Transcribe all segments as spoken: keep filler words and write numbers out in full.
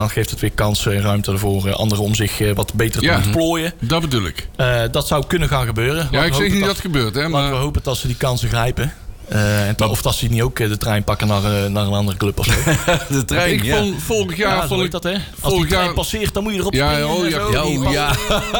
Dan geeft het weer kansen en ruimte voor uh, anderen om zich uh, wat beter te ja, ontplooien. Dat bedoel ik. Uh, dat zou kunnen gaan gebeuren. Ja, ik zeg niet dat het dat gebeurt. Hè, maar... Laten we hopen dat ze die kansen grijpen. Uh, en to- of dat ze niet ook uh, de trein pakken naar, uh, naar een andere club of zo. De trein, ik ja. vond vorig jaar... Ja, vond ik dat, hè? Als vorig die trein jaar... passeert, dan moet je erop Ja, springen. oh, en ja, zo. Ja, Die- oh, ja.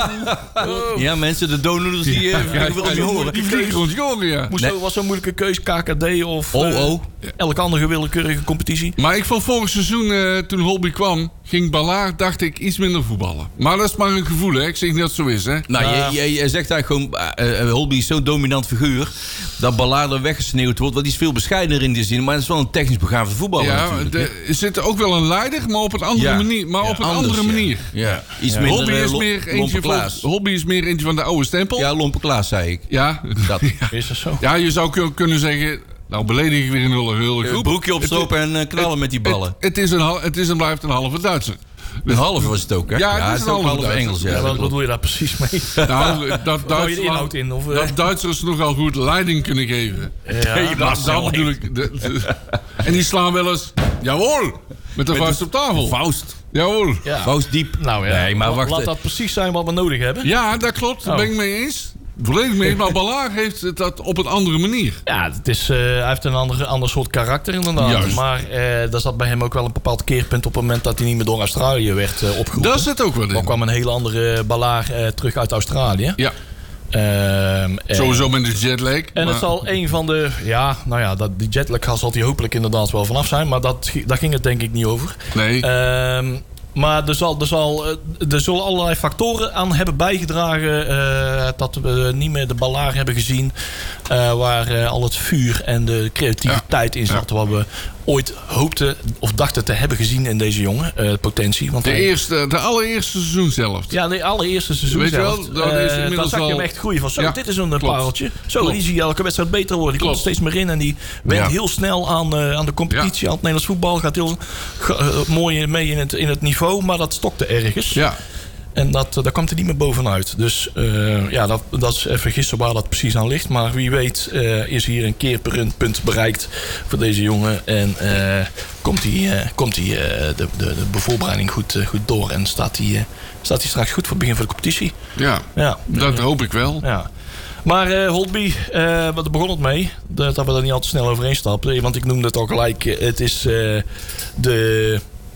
ja, mensen, de donuts die uh, Ja, ik wil het niet horen. die vliegen rond jongen, ja. Moest Nee. zo, was zo'n moeilijke keus, K K D of Oh, uh, oh. elke andere willekeurige competitie. Maar ik vond vorig seizoen, uh, toen Holby kwam, ging Ballard, dacht ik, iets minder voetballen. Maar dat is maar een gevoel, hè. Ik zeg niet dat het zo is, hè. Nou, Ja. je, je, je zegt eigenlijk gewoon... Uh, uh, Holby is zo'n dominant figuur... dat Ballard er weggesneeuwd wordt. Want die is veel bescheidener in die zin. Maar het is wel een technisch begaafde voetballer Ja, natuurlijk. de, er zit ook wel een leider, maar op een andere Ja. manier. Maar Ja, op een anders, andere ja. manier. Ja, iets Ja. minder Holby uh, is lo- meer lompe eentje Klaas. van, Holby is meer eentje van de oude stempel. Ja, lompe Klaas, zei ik. Ja. Dat. Is dat zo? Ja, je zou kun- kunnen zeggen... Nou, beledig ik weer een hele, hele groep. Broekje opstropen en uh, knallen het, met die ballen. Het, het, is een, hal- het is en blijft een halve Duitser. Een halve was het ook, hè? Ja, het is een ook halve half Engels. Ja, Ja, dat wat klopt. bedoel je daar precies mee? Nou, dat, Hou je Duitsers, de inhoud in? Of, uh? dat Duitsers nogal goed leiding kunnen geven. Ja, dat, dat bedoel ik. De, de- en die slaan wel eens... Jawel! Met de vuist op tafel. Faust. Jawel. Ja. Faust diep. Nou ja, Nee, maar La- wacht. laat dat precies zijn wat we nodig hebben. Ja, dat klopt. Daar Oh. ben ik mee eens. Volledig mee eens. Maar Ballard heeft het dat op een andere manier. Ja, het is, uh, hij heeft een ander, ander soort karakter inderdaad. Juist. Maar uh, daar zat bij hem ook wel een bepaald keerpunt op het moment dat hij niet meer door Australië werd uh, opgeroepen. Daar zit ook wat Dan in. kwam een hele andere Ballard uh, terug uit Australië. Ja, Um, en, sowieso met de jetlag. En maar- het zal een van de... Ja, nou ja, dat, die jetlag zal hij hopelijk inderdaad wel vanaf zijn. Maar dat, daar ging het denk ik niet over. Nee. Um, maar er, zal, er, zal, er zullen allerlei factoren aan hebben bijgedragen... Uh, dat we niet meer de Ballard hebben gezien... Uh, waar uh, al het vuur en de creativiteit in zat... Ja. wat we ooit hoopten of dachten te hebben gezien in deze jongen. Uh, potentie. Want de, hij, eerste, de allereerste seizoen zelf. ja, de allereerste seizoen Weet je wel, zelf. dat is Uh, inmiddels dan zag je hem al- echt groeien van... Zo, Ja, dit is een klopt. pareltje. Zo, Klopt. die zie je elke wedstrijd beter worden. Die komt er Klopt. steeds meer in. En die went Ja. heel snel aan, uh, aan de competitie. Ja. Aan het Nederlands voetbal. Gaat heel uh, mooi mee in het, in het niveau. Maar dat stokte ergens. Ja. En dat, uh, daar kwam hij niet meer bovenuit. Dus uh, ja, dat, dat is even gissen waar dat precies aan ligt. Maar wie weet uh, is hier een keerpunt bereikt voor deze jongen. En uh, komt hij uh, komt hij, uh, de, de, de bevoorbereiding goed, uh, goed door. En staat hij, uh, staat hij straks goed voor het begin van de competitie. Ja, Ja. dat hoop ik wel. Ja. Maar uh, Holtby, uh, daar begon het mee. Dat, dat we er niet al te snel overheen stappen. Want ik noemde het al gelijk. uh, Het is uh, de...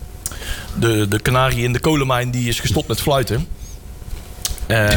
De, de kanarie in de kolenmijn die is gestopt met fluiten. Uh,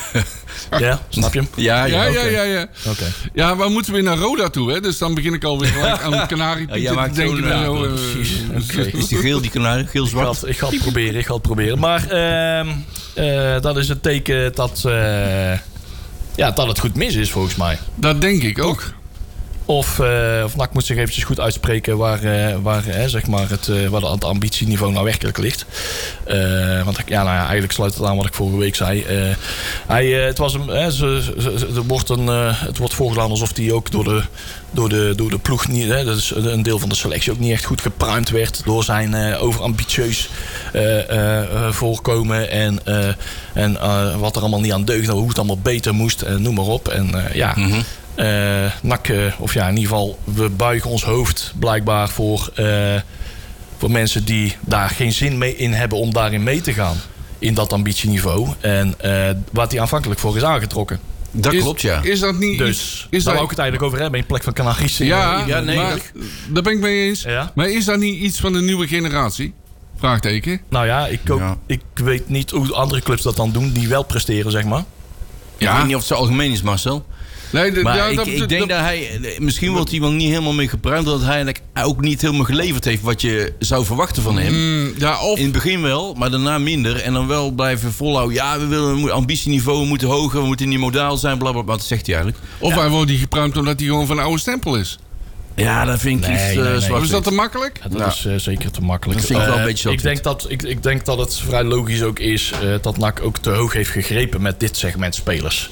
ja, snap je hem? Ja, ja. Ja, ja, oké. ja, ja. Oké. Ja, we moeten weer naar Roda toe, hè? Dus dan begin ik alweer gelijk aan de kanarie. Ja, jij maakt te denken. zo'n, en ja, zo, eh, precies. Oké. Is die geel, die kanarie? Ik ga, Geel-zwart? het, ik ga het proberen, ik ga het proberen. Maar uh, uh, dat is het teken dat, uh, ja, dat het goed mis is, volgens mij. Dat denk ik ook. Of, uh, of N A C moet zich eventjes goed uitspreken waar, uh, waar, uh, zeg maar het, uh, waar het ambitieniveau nou werkelijk ligt. Uh, want ja, nou ja, eigenlijk sluit het aan wat ik vorige week zei. Uh, hij, uh, het, was een, uh, ze, ze, ze, er wordt een, uh, het wordt voorgedaan alsof hij ook door de, door de, door de ploeg, niet, hè, dat is een deel van de selectie, ook niet echt goed gepruimd werd door zijn uh, overambitieus uh, uh, voorkomen. En, uh, en uh, wat er allemaal niet aan deugde, hoe het allemaal beter moest, uh, noem maar op. En uh, ja... Mm-hmm. Uh, N A C, uh, of ja, in ieder geval, we buigen ons hoofd blijkbaar voor, uh, voor mensen die daar geen zin mee in hebben om daarin mee te gaan. In dat ambitieniveau. En uh, wat hij aanvankelijk voor is aangetrokken. Dat Is- klopt, ja. Is dat niet Dus iets... Is daar dat, wou ik het eigenlijk over hebben in plek van Canaries. ja, Ja, nee, maar, dat- daar ben ik mee eens. Ja. Maar is dat niet iets van de nieuwe generatie? Vraagteken. Nou ja, ik, ook, Ja. ik weet niet hoe andere clubs dat dan doen, die wel presteren, zeg maar. Ik weet niet of het zo algemeen is, Marcel. Nee, de- Maar ja, ik, dat- ik denk dat hij... Misschien wordt hij wel niet helemaal mee gebruikt... dat hij eigenlijk ook niet helemaal geleverd heeft... wat je zou verwachten van hem. Mm, ja, of... In het begin wel, maar daarna minder. En dan wel blijven volhouden. Ja, we willen een ambitieniveau, we moeten hoger... we moeten niet modaal zijn, blablabla. Wat zegt hij eigenlijk? Of hij wordt niet gepruimd omdat hij gewoon van een oude stempel is. Ja, dat vind ik Nee, iets nee, uh, nee. zwart. Of is dat te makkelijk? Ja, dat Ja. is uh, zeker te makkelijk. Dat vind ik wel Uh, een beetje ik zwart-wit. denk, dat, ik, ik denk dat het vrij logisch ook is uh, dat N A C ook te hoog heeft gegrepen met dit segment spelers.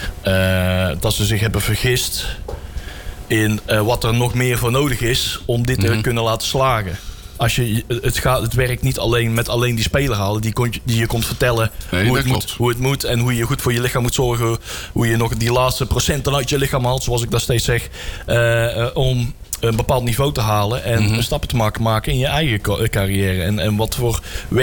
Uh, dat ze zich hebben vergist in uh, wat er nog meer voor nodig is om dit te Mhm. kunnen laten slagen. Als je, het, gaat, het werkt niet alleen met alleen die speler halen die, kon, die je komt vertellen Nee, hoe, dat het moet, klopt. hoe het moet en hoe je goed voor je lichaam moet zorgen. Hoe je nog die laatste procenten uit je lichaam haalt, zoals ik dat steeds zeg. Uh, uh, om een bepaald niveau te halen en Mm-hmm. stappen te maken, maken in je eigen carrière. En, en wat voor